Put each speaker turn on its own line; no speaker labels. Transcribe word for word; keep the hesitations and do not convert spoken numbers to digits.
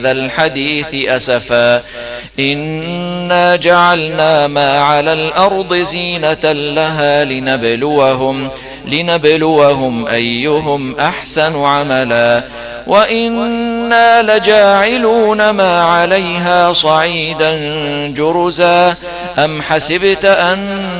الحديث أسفا إنا جعلنا ما على الأرض زينة لها لنبلوهم, لنبلوهم أيهم أحسن عملا وإنا لجاعلون ما عليها صعيدا جرزا أم حسبت أن